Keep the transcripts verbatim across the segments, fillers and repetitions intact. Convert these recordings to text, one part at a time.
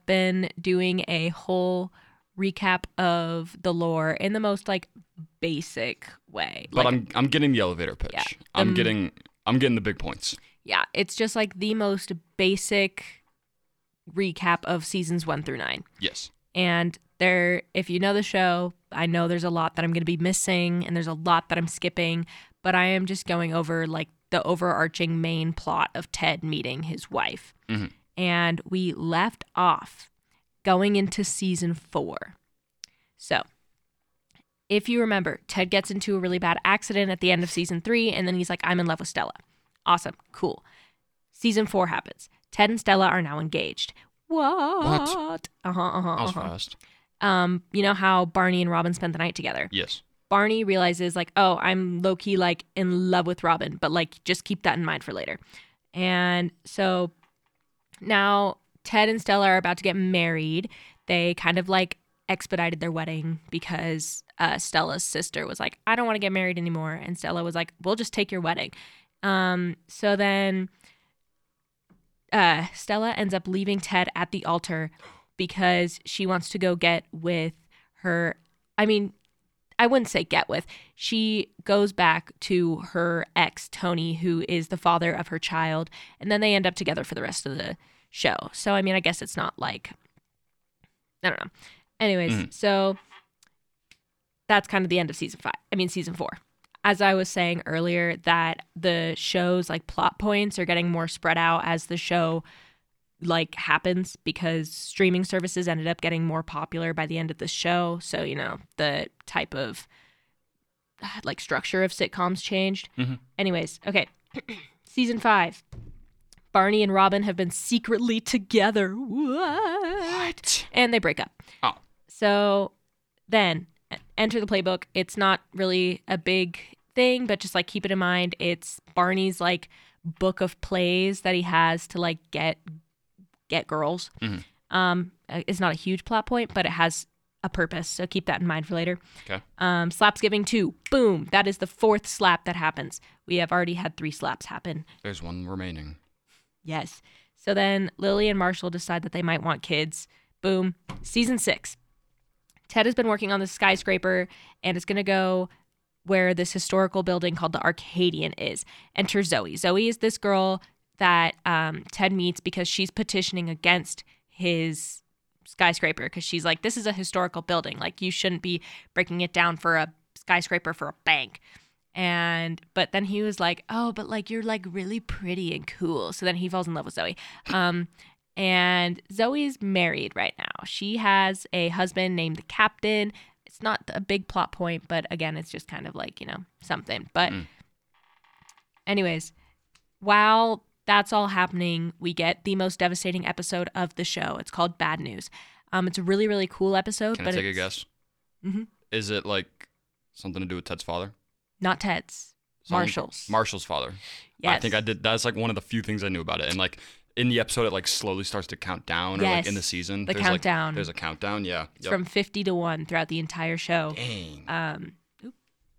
have been doing a whole recap of the lore in the most like basic way. But like, I'm I'm getting the elevator pitch. Yeah, I'm um, getting I'm getting the big points. Yeah, it's just like the most basic recap of seasons one through nine. Yes. And there, if you know the show, I know there's a lot that I'm going to be missing and there's a lot that I'm skipping, but I am just going over like the overarching main plot of Ted meeting his wife. Mm-hmm. And we left off going into season four. So, if you remember, Ted gets into a really bad accident at the end of season three, and then he's like, I'm in love with Stella. Awesome. Cool. Season four happens. Ted and Stella are now engaged. What? What? Uh-huh, uh-huh, That was uh-huh. fast. Um, you know how Barney and Robin spent the night together? Yes. Barney realizes, like, oh, I'm low-key, like, in love with Robin, but, like, just keep that in mind for later. And so now Ted and Stella are about to get married. They kind of, like, expedited their wedding because uh, Stella's sister was like, I don't want to get married anymore. And Stella was like, we'll just take your wedding. Um, so then uh, Stella ends up leaving Ted at the altar because she wants to go get with her. I mean, I wouldn't say get with. She goes back to her ex, Tony, who is the father of her child. And then they end up together for the rest of the show. So, I mean, I guess it's not like, I don't know. Anyways, Mm. so that's kind of the end of season five. I mean, season four. As I was saying earlier, that the show's like plot points are getting more spread out as the show like happens because streaming services ended up getting more popular by the end of the show. So, you know, the type of like structure of sitcoms changed. Mm-hmm. Anyways, okay. Season five. Barney and Robin have been secretly together. What? What? And they break up. Oh. So then enter the playbook. It's not really a big thing, but just like keep it in mind. It's Barney's like book of plays that he has to like get get girls. Mm-hmm. Um, it's not a huge plot point, but it has a purpose. So keep that in mind for later. Okay. Um, Slapsgiving two. Boom. That is the fourth slap that happens. We have already had three slaps happen. There's one remaining. Yes. So then Lily and Marshall decide that they might want kids. Boom. Season six. Ted has been working on this skyscraper and it's going to go where this historical building called the Arcadian is. Enter Zoe. Zoe is this girl that um, Ted meets because she's petitioning against his skyscraper because she's like, this is a historical building. Like, you shouldn't be breaking it down for a skyscraper for a bank. And but then he was like, oh, but like you're like really pretty and cool. So then he falls in love with Zoe. Um, and Zoe's married right now. She has a husband named the Captain. It's not a big plot point, but again, it's just kind of like, you know, something. But Mm. anyways, while that's all happening, we get the most devastating episode of the show. It's called Bad News. Um, it's a really, really cool episode. Can but I take a it's guess? Mhm. Is it like something to do with Ted's father? Not Ted's. Something- Marshall's. Marshall's father. Yes. I think I did. That's like one of the few things I knew about it. And like in the episode, it like slowly starts to count down, or like Yes, in the season, the there's countdown. Like, there's a countdown. Yeah. It's Yep. from fifty to one throughout the entire show. Dang. Um, oop,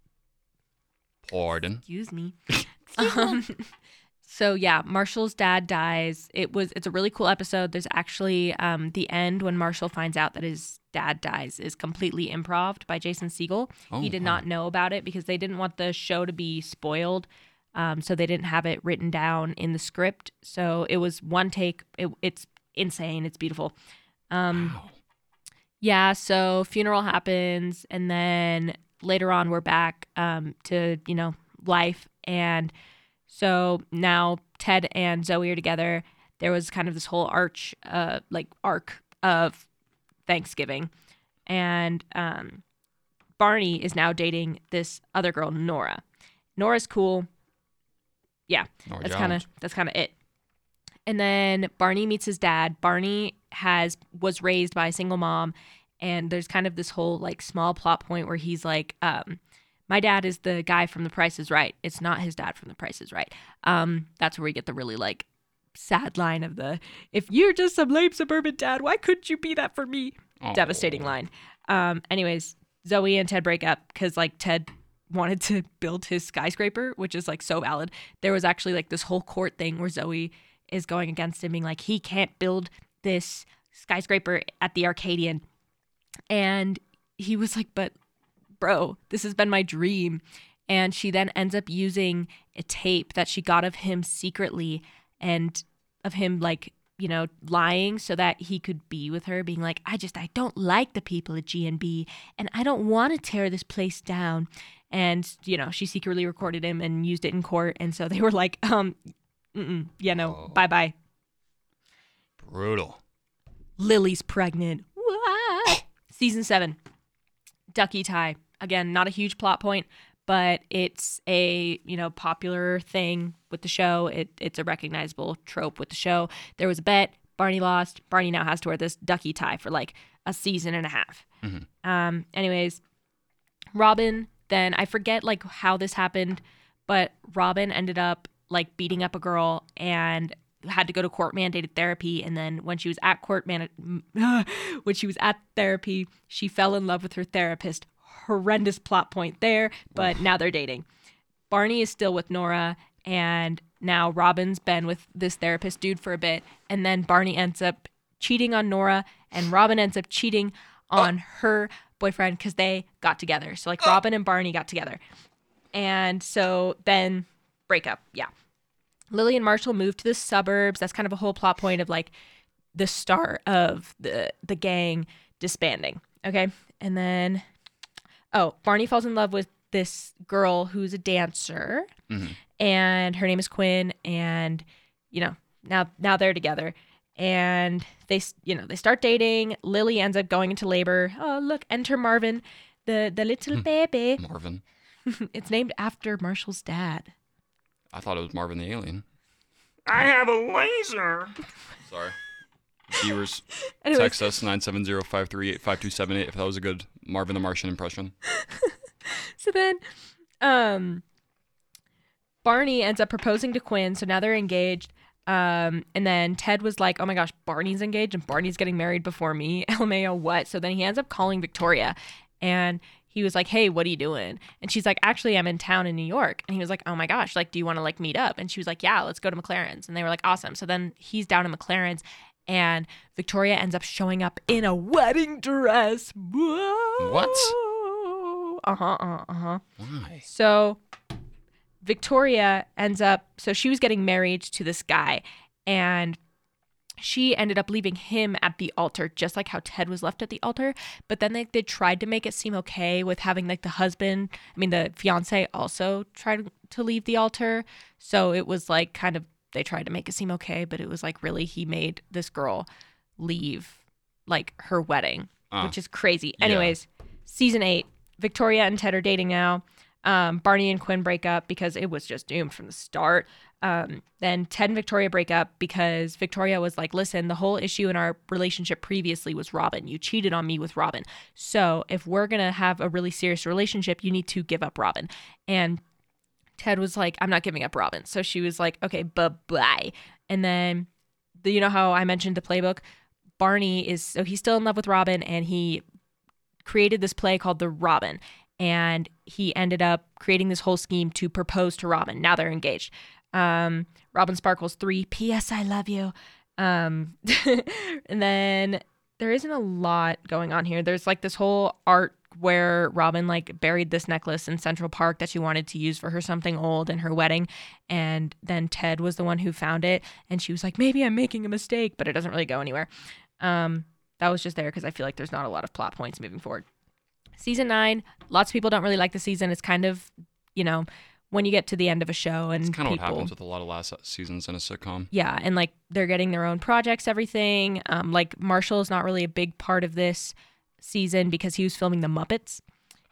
Pardon. excuse me. um, so yeah, Marshall's dad dies. It was it's a really cool episode. There's actually um the end when Marshall finds out that his dad dies is completely improved by Jason Segel. Oh, he did wow. not know about it because they didn't want the show to be spoiled. Um, so they didn't have it written down in the script. So it was one take. It, it's insane. It's beautiful. Um, Wow. Yeah, so funeral happens, and then later on we're back um, to, you know, life. And so now Ted and Zoe are together. There was kind of this whole arch, uh, like arc of Thanksgiving. And um, Barney is now dating this other girl, Nora. Nora's cool. Yeah, Nor that's Jones. kind of that's kind of it. And then Barney meets his dad. Barney has was raised by a single mom, and there's kind of this whole like small plot point where he's like, um, "My dad is the guy from The Price is Right. It's not his dad from The Price is Right." Um, that's where we get the really like sad line of the, "If you're just some lame suburban dad, why couldn't you be that for me?" Oh. Devastating line. Um, anyways, Zoe and Ted break up because like Ted wanted to build his skyscraper, which is like so valid. There was actually like this whole court thing where Zoe is going against him, being like, he can't build this skyscraper at the Arcadian. And he was like, but bro, this has been my dream. And she then ends up using a tape that she got of him secretly and of him like, you know, lying so that he could be with her, being like, I just, I don't like the people at G N B and I don't want to tear this place down. And, you know, she secretly recorded him and used it in court. And so they were like, um, mm-mm, yeah, no, oh. bye-bye. Brutal. Lily's pregnant. What? Season seven, Ducky Tie. Again, not a huge plot point, but it's a, you know, popular thing with the show. It, it's a recognizable trope with the show. There was a bet. Barney lost. Barney now has to wear this ducky tie for like a season and a half. Mm-hmm. Um. Anyways, Robin, then I forget like how this happened, but Robin ended up like beating up a girl and had to go to court mandated therapy. And then when she was at court man, when she was at therapy, she fell in love with her therapist. Horrendous plot point there, but now they're dating. Barney is still with Nora, and now Robin's been with this therapist dude for a bit, and then Barney ends up cheating on Nora, and Robin ends up cheating on oh. her boyfriend because they got together. So like oh. Robin and Barney got together. And so then breakup. Yeah. Lily and Marshall moved to the suburbs. That's kind of a whole plot point of like the start of the the gang disbanding. Okay. And then Oh, Barney falls in love with this girl who's a dancer, mm-hmm. and her name is Quinn, and, you know, now now they're together, and they, you know, they start dating. Lily ends up going into labor. Oh, look, enter Marvin, the, the little baby. Marvin. It's named after Marshall's dad. I thought it was Marvin the Alien. I have a laser. Sorry. Viewers, Anyways. Text us nine seven zero, five three eight, five two seven eight if that was a good Marvin the Martian impression. So then um, Barney ends up proposing to Quinn, so now they're engaged. Um, and then Ted was like, oh my gosh, Barney's engaged and Barney's getting married before me. L M A O, what? So then he ends up calling Victoria, and he was like, hey, what are you doing? And she's like, actually, I'm in town in New York. And he was like, oh my gosh, like, do you want to like meet up? And she was like, yeah, let's go to McLaren's. And they were like, awesome. So then he's down in McLaren's. And Victoria ends up showing up in a wedding dress. Whoa. What? Uh-huh, uh-huh, uh-huh. Why? So Victoria ends up, so she was getting married to this guy, and she ended up leaving him at the altar, just like how Ted was left at the altar. But then they, they tried to make it seem okay with having like the husband, I mean the fiance also tried to leave the altar. So it was like kind of, they tried to make it seem okay, but it was like really he made this girl leave like her wedding, uh, which is crazy. Yeah. Anyways, season eight, Victoria and Ted are dating now. Um, Barney and Quinn break up because it was just doomed from the start. Um, then Ted and Victoria break up because Victoria was like, listen, the whole issue in our relationship previously was Robin. You cheated on me with Robin. So if we're going to have a really serious relationship, you need to give up Robin. And Ted was like, I'm not giving up Robin. So she was like, okay, bye-bye. And then, the, you know how I mentioned the playbook? Barney is, so he's still in love with Robin, and he created this play called The Robin. And he ended up creating this whole scheme to propose to Robin. Now they're engaged. Um, Robin Sparkles three, P S I love you. Um, and then there isn't a lot going on here. There's like this whole art where Robin like buried this necklace in Central Park that she wanted to use for her something old in her wedding. And then Ted was the one who found it. And she was like, maybe I'm making a mistake, but it doesn't really go anywhere. Um, that was just there because I feel like there's not a lot of plot points moving forward. Season nine, lots of people don't really like the season. It's kind of, you know, when you get to the end of a show and it's kind of people, what happens with a lot of last seasons in a sitcom. Yeah, and like they're getting their own projects, everything. Um, like Marshall is not really a big part of this season because he was filming The Muppets.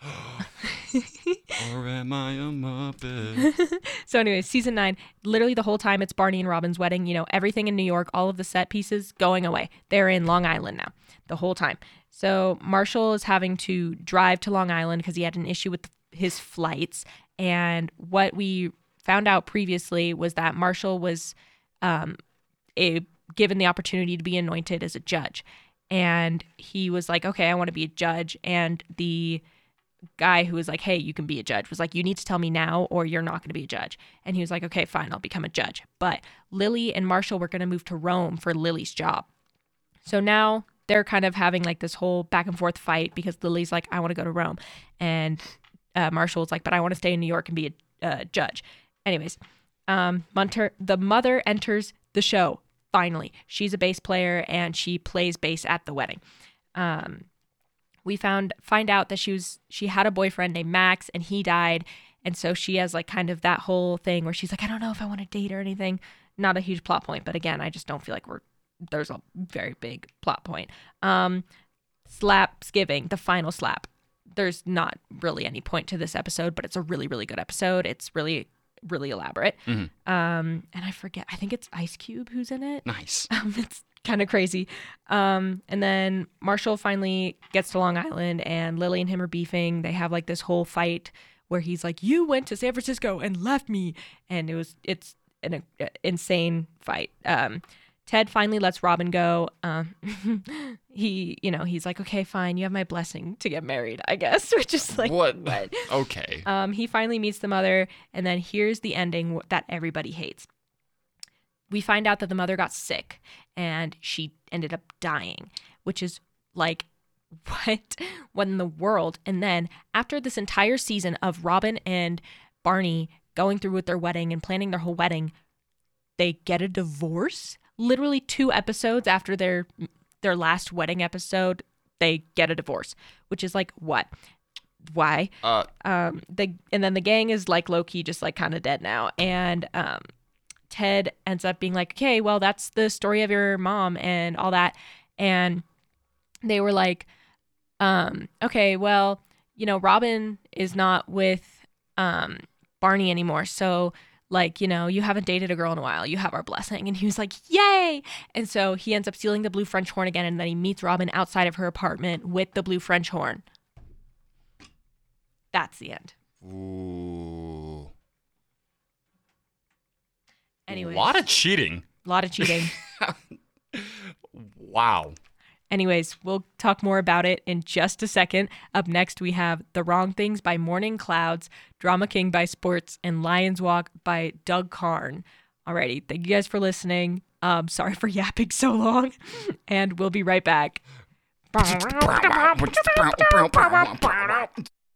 Or am I a Muppet? So anyway, season nine, literally the whole time it's Barney and Robin's wedding. You know, everything in New York, all of the set pieces going away. They're in Long Island now the whole time. So Marshall is having to drive to Long Island because he had an issue with his flights. And what we found out previously was that Marshall was um, a, given the opportunity to be anointed as a judge. And he was like, okay, I want to be a judge. And the guy who was like, hey, you can be a judge was like, you need to tell me now or you're not going to be a judge. And he was like, okay, fine, I'll become a judge. But Lily and Marshall were going to move to Rome for Lily's job. So now they're kind of having like this whole back and forth fight because Lily's like, I want to go to Rome. And uh, Marshall's like, but I want to stay in New York and be a uh, judge. Anyways, um, Munter, the mother enters the show. Finally, she's a bass player and she plays bass at the wedding. Um, we found find out that she was she had a boyfriend named Max and he died. And so she has like kind of that whole thing where she's like, I don't know if I want to date or anything. Not a huge plot point, but again, I just don't feel like we're there's a very big plot point. Um, Slapsgiving, the final slap. There's not really any point to this episode, but it's a really, really good episode. It's really, really elaborate. Mm-hmm. Um, and I forget, I think it's Ice Cube who's in it. Nice. Um, it's kind of crazy. Um, and then Marshall finally gets to Long Island and Lily and him are beefing. They have like this whole fight where he's like, you went to San Francisco and left me. And it was, it's an uh, insane fight. Um, Ted finally lets Robin go. Um, he, you know, he's like, okay, fine. You have my blessing to get married, I guess, which is like, what? what? Okay. Um, he finally meets the mother. And then here's the ending that everybody hates. We find out that the mother got sick and she ended up dying, which is like, what? What in the world? And then after this entire season of Robin and Barney going through with their wedding and planning their whole wedding, they get a divorce. Literally two episodes after their their last wedding episode, they get a divorce, which is like, what? Why? Uh, Um, the and then the gang is like low key, just like kind of dead now, and um, Ted ends up being like, okay, well, that's the story of your mom and all that, and they were like, um, okay, well, you know, Robin is not with um Barney anymore, so. Like, you know, you haven't dated a girl in a while. You have our blessing. And he was like, yay. And so he ends up stealing the blue French horn again. And then he meets Robin outside of her apartment with the blue French horn. That's the end. ooh. Anyways. A lot of cheating. A lot of cheating. Wow. Anyways, we'll talk more about it in just a second. Up next, we have The Wrong Things by Morning Clouds, Drama King by Sports, and Lion's Walk by Doug Karn. Alrighty, thank you guys for listening. Um, sorry for yapping so long, and we'll be right back.